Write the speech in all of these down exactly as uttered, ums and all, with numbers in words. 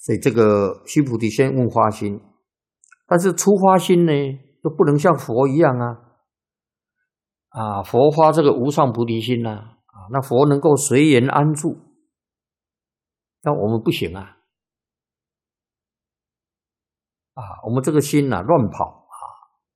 所以这个须菩提先问发心，但是出发心呢，都不能像佛一样啊。啊，佛发这个无上菩提心呐、啊，啊，那佛能够随缘安住，但我们不行啊。啊，我们这个心呐、啊、乱跑啊，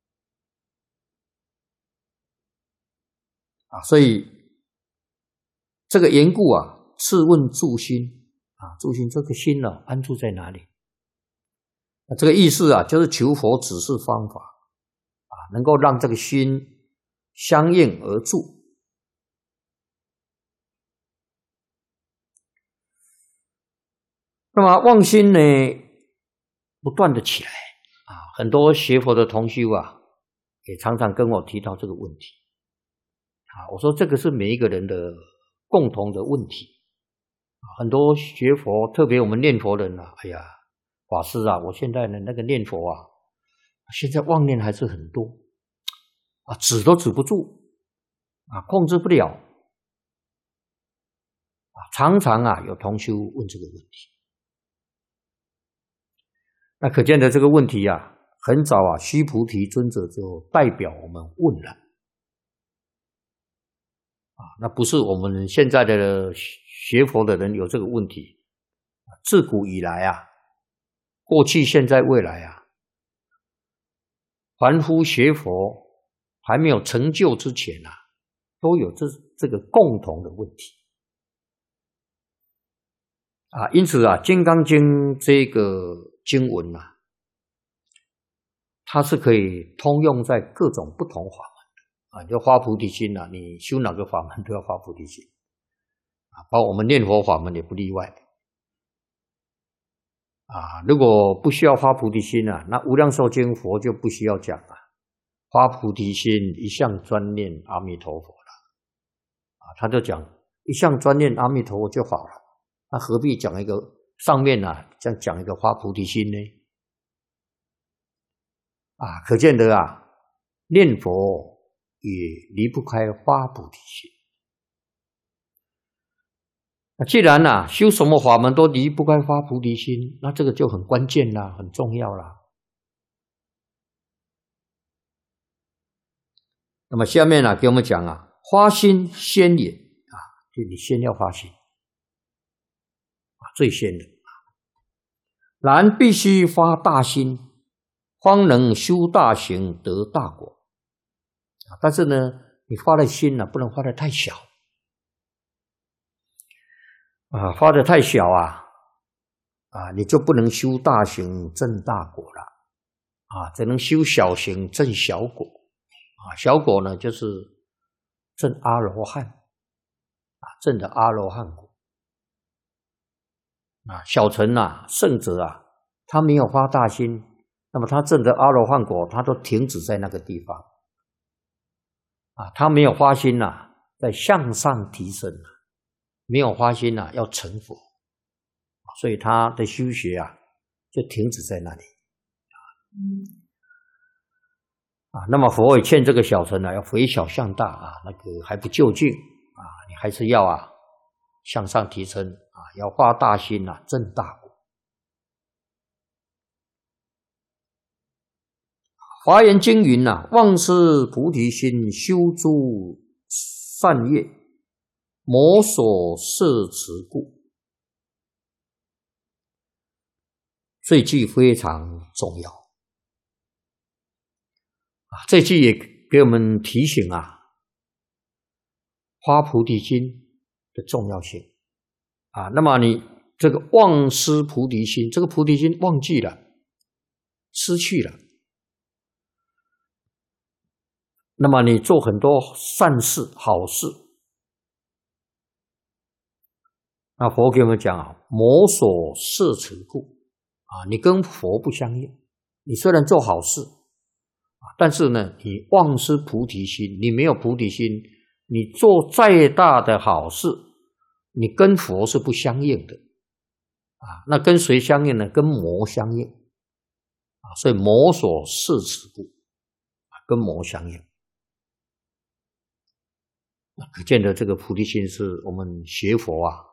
啊，所以这个缘故啊，次问住心啊，住心这个心呢、啊、安住在哪里？那这个意思啊，就是求佛指示方法啊，能够让这个心相应而住。那么妄心呢，不断的起来啊，很多学佛的同修啊，也常常跟我提到这个问题啊。我说这个是每一个人的共同的问题啊。很多学佛，特别我们念佛人啊，哎呀，法师啊，我现在呢那个念佛啊，现在妄念还是很多啊，止都止不住啊，控制不了啊。常常啊有同修问这个问题。那可见的这个问题啊，很早啊，须菩提尊者就代表我们问了啊，那不是我们现在的学佛的人有这个问题，自古以来啊，过去、现在、未来啊，凡夫学佛还没有成就之前啊，都有这这个共同的问题啊。因此啊，《金刚经》这个经文啊，它是可以通用在各种不同法门的啊。就发菩提心啊，你修哪个法门都要发菩提心啊，包括我们念佛法门也不例外啊。如果不需要发菩提心啊，那无量寿经佛就不需要讲啊。发菩提心，一向专念阿弥陀佛了啊，他就讲一向专念阿弥陀佛就好了，那何必讲一个上面啊，这样讲一个发菩提心呢？啊，可见得啊，念佛也离不开发菩提心。那既然啊，修什么法门都离不开发菩提心，那这个就很关键啦，很重要啦。那么下面呢、啊，给我们讲啊，发心先也啊，就你先要发心啊，最先的。然必须发大心，方能修大行得大果啊。但是呢，你发的心呢、啊，不能发的太小啊，发的太小啊啊，你就不能修大行证大果了啊，只能修小行证小果啊。小果呢，就是证阿罗汉啊，证的阿罗汉果啊。小乘啊，圣者啊，他没有发大心，那么他证的阿罗汉果，他都停止在那个地方啊，他没有发心啊，在向上提升啊，没有发心啊，要成佛，所以他的修学啊，就停止在那里啊。那么佛也劝这个小乘啊，要回小向大啊，那个还不就近啊，你还是要啊向上提升啊，要发大心啊，证大果。华严经云啊，忘失菩提心，修诸善业，魔所摄持故。这句非常重要啊！这句也给我们提醒啊，发菩提心的重要性啊。那么你这个忘失菩提心，这个菩提心忘记了，失去了，那么你做很多善事、好事，那佛给我们讲啊，魔所摄持故啊，你跟佛不相应。你虽然做好事但是呢，你忘失菩提心，你没有菩提心，你做再大的好事，你跟佛是不相应的啊。那跟谁相应呢？跟魔相应啊。所以魔所摄持故啊，跟魔相应。可见的这个菩提心是我们学佛啊